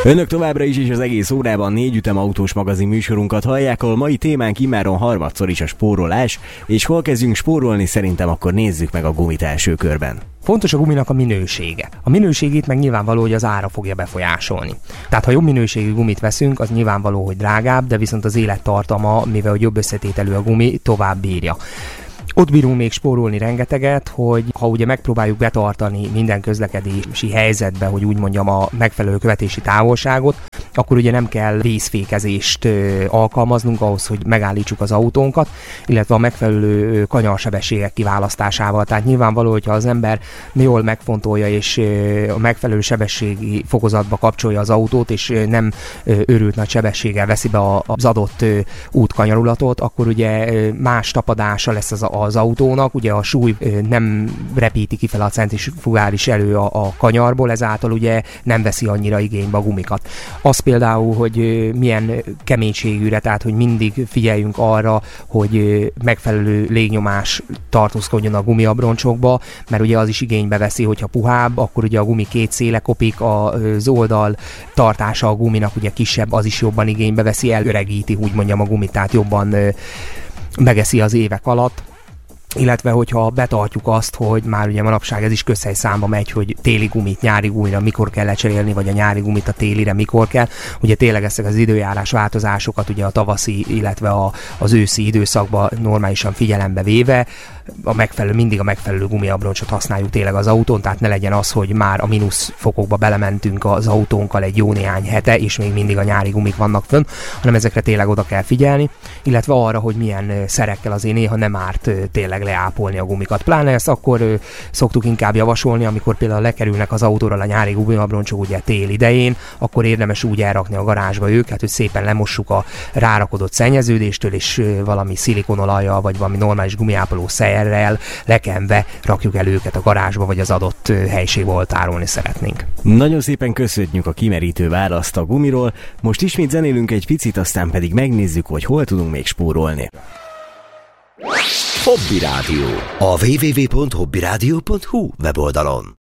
Önök továbbra is az egész órában 4 ütem autós magazin műsorunkat hallják, ahol mai témánk immáron harmadszor is a spórolás, és hol kezdjünk spórolni, szerintem akkor nézzük meg a gumit első körben. Fontos a guminak a minősége. A minőségét meg nyilvánvaló, hogy az ára fogja befolyásolni. Tehát ha jobb minőségű gumit veszünk, az nyilvánvaló, hogy drágább, de viszont az élettartama, mivel jobb összetételű a gumi, tovább bírja. Ott bírunk még spórolni rengeteget, hogy ha ugye megpróbáljuk betartani minden közlekedési helyzetbe, hogy úgy mondjam, a megfelelő követési távolságot, akkor ugye nem kell vészfékezést alkalmaznunk ahhoz, hogy megállítsuk az autónkat, illetve a megfelelő kanyarsebességek kiválasztásával. Tehát nyilvánvaló, hogyha az ember jól megfontolja és a megfelelő sebességi fokozatba kapcsolja az autót, és nem őrült nagy sebességgel veszi be az adott útkanyarulatot, akkor ugye más tapadása lesz az autónak, ugye a súly nem repíti kifele a centrifugális elő a kanyarból, ezáltal ugye nem veszi annyira igénybe a gumikat. Az például, hogy milyen keménységűre, tehát hogy mindig figyeljünk arra, hogy megfelelő légnyomás tartózkodjon a gumiabroncsokba, mert ugye az is igénybe veszi, hogyha puhább, akkor ugye a gumi két széle kopik, az oldal tartása a guminak ugye kisebb, az is jobban igénybe veszi, elöregíti, úgy mondjam, a gumit, tehát jobban megeszi az évek alatt. Illetve, hogyha betartjuk azt, hogy már ugye manapság ez is közhelyszámba megy, hogy téli gumit nyári gumira mikor kell lecserélni, vagy a nyári gumit a télire mikor kell. Ugye tényleg ezek az időjárás változásokat ugye a tavaszi, illetve az őszi időszakban normálisan figyelembe véve mindig a megfelelő gumiabroncsot használjuk tényleg az autón, tehát ne legyen az, hogy már a mínusz fokokba belementünk az autónkkal egy jó néhány hete, és még mindig a nyári gumik vannak fönn, hanem ezekre tényleg oda kell figyelni, illetve arra, hogy milyen szerekkel azért néha nem árt tényleg leápolni a gumikat. Pláne ezt akkor szoktuk inkább javasolni, amikor például lekerülnek az autóról a nyári gumiabroncsok ugye tél idején, akkor érdemes úgy elrakni a garázsba őket, hogy szépen lemossuk a rárakodott szennyeződéstől, és valami szilikonolajjal, vagy valami normális gumiápoló szerrel lekenve rakjuk el őket a garázsba, vagy az adott helyiségbe, ahol tárolni szeretnénk. Nagyon szépen köszönjük a kimerítő választ a gumiról, most ismét zenélünk egy picit, aztán pedig megnézzük, hogy hol tudunk még spórolni. Hobby Rádió. A www.hobbyradio.hu weboldalon.